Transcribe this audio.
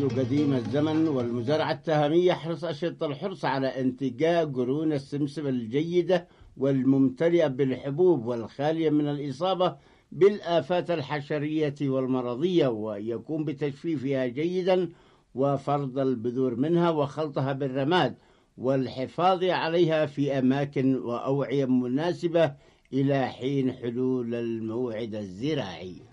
منذ قديم الزمن، والمزارعة التهامية يحرص أشد الحرص على انتقاء قرون السمسم الجيدة والممتلئة بالحبوب والخالية من الإصابة بالآفات الحشرية والمرضية، ويقوم بتجفيفها جيدا وفرض البذور منها وخلطها بالرماد والحفاظ عليها في أماكن وأوعية مناسبة إلى حين حلول الموعد الزراعي.